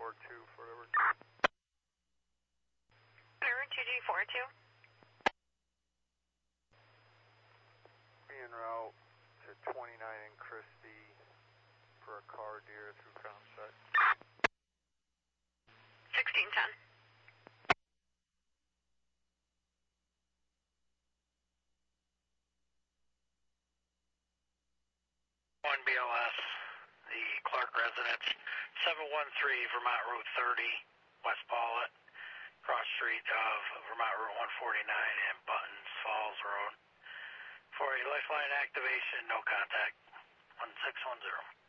2G42 forever. Forever 2G42. Be en route to 29 in Christie for a car deer through Crown Set. 1610. 1 BLS, the Clark residence, 713 Vermont Route 30, West Paulet, cross street of Vermont Route 149 and Buttons Falls Road. For a lifeline activation, no contact, 1610.